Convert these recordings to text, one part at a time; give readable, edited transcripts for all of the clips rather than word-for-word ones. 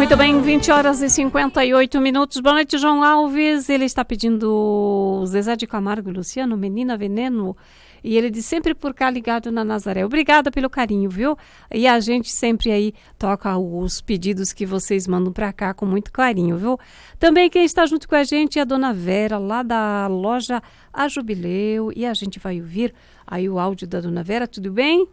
Muito bem, 20 horas e 58 minutos. Boa noite, João Alves. Ele está pedindo Zezé de Camargo e Luciano, Menina Veneno. E ele diz sempre por cá ligado na Nazaré. Obrigada pelo carinho, viu? E a gente sempre aí toca os pedidos que vocês mandam para cá com muito carinho, viu? Também quem está junto com a gente é a Dona Vera, lá da loja A Jubileu. E a gente vai ouvir aí o áudio da Dona Vera. Tudo bem?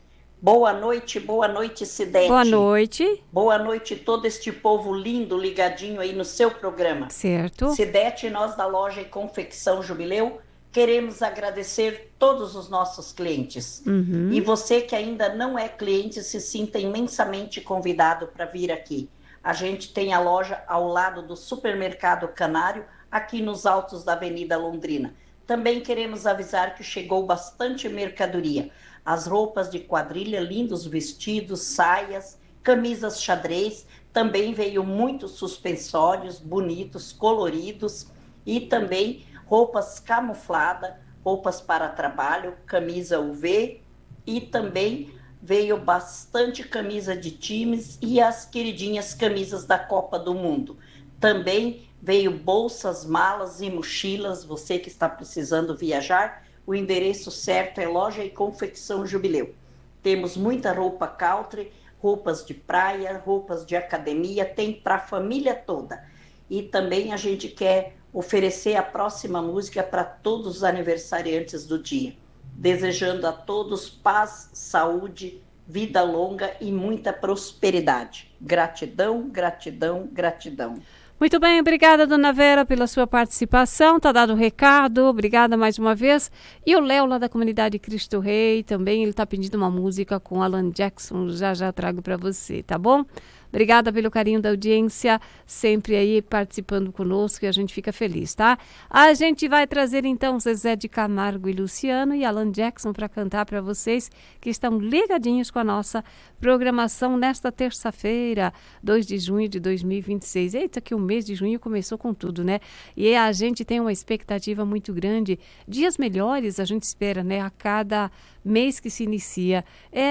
Boa noite, Cidete. Boa noite. Boa noite todo este povo lindo ligadinho aí no seu programa. Certo. Cidete, nós da loja e confecção Jubileu queremos agradecer todos os nossos clientes. E você que ainda não é cliente, se sinta imensamente convidado para vir aqui. A gente tem a loja ao lado do Supermercado Canário, aqui nos altos da Avenida Londrina. Também queremos avisar que chegou bastante mercadoria. As roupas de quadrilha, lindos vestidos, saias, camisas xadrez. Também veio muitos suspensórios bonitos, coloridos. E também roupas camufladas, roupas para trabalho, camisa UV. E também veio bastante camisa de times e as queridinhas camisas da Copa do Mundo. Também veio bolsas, malas e mochilas. Você que está precisando viajar, o endereço certo é Loja e Confecção Jubileu. Temos muita roupa country, roupas de praia, roupas de academia, tem para a família toda. E também a gente quer oferecer a próxima música para todos os aniversariantes do dia. Desejando a todos paz, saúde, vida longa e muita prosperidade. Gratidão, gratidão, gratidão. Muito bem, obrigada, Dona Vera, pela sua participação. Tá dado o recado, obrigada mais uma vez. E o Léo, lá da comunidade Cristo Rei, também, ele tá pedindo uma música com Alan Jackson, já trago para você, tá bom? Obrigada pelo carinho da audiência, sempre aí participando conosco e a gente fica feliz, tá? A gente vai trazer então Zezé de Camargo e Luciano e Alan Jackson para cantar para vocês que estão ligadinhos com a nossa programação nesta terça-feira, 2 de junho de 2026. Eita, que o mês de junho começou com tudo, né? E a gente tem uma expectativa muito grande. Dias melhores a gente espera, né? A cada mês que se inicia.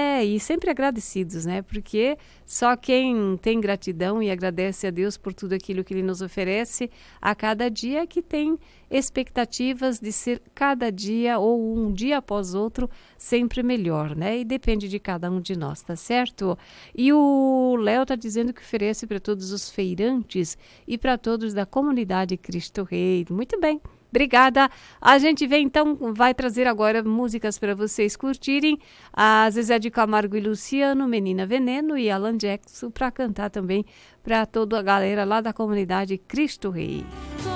E sempre agradecidos, né? Porque só quem tem gratidão e agradece a Deus por tudo aquilo que Ele nos oferece a cada dia que tem expectativas de ser cada dia ou um dia após outro sempre melhor, né? E depende de cada um de nós, tá certo? E o Léo tá dizendo que oferece para todos os feirantes e para todos da comunidade Cristo Rei. Muito bem. Obrigada. A gente vai trazer agora músicas para vocês curtirem. A Zezé de Camargo e Luciano, Menina Veneno e Alan Jackson para cantar também para toda a galera lá da comunidade Cristo Rei.